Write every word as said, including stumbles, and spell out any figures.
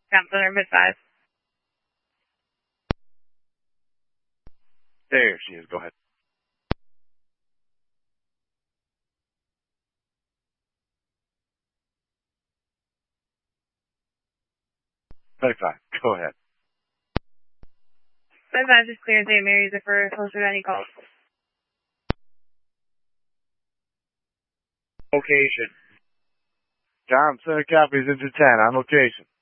Camp Center, mid five. There she is. Go ahead. Twenty-five. Go ahead. Mid five is clear. Saint Mary's if we're closer to any calls. Location. Tom Center copies into ten on location.